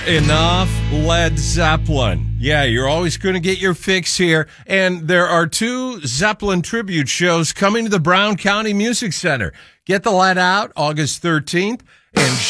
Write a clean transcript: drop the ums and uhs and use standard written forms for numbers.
Enough Led Zeppelin. Yeah, you're always going to get your fix here. And there are 2 Zeppelin tribute shows coming to the Brown County Music Center. Get the Let Out, August 13th, and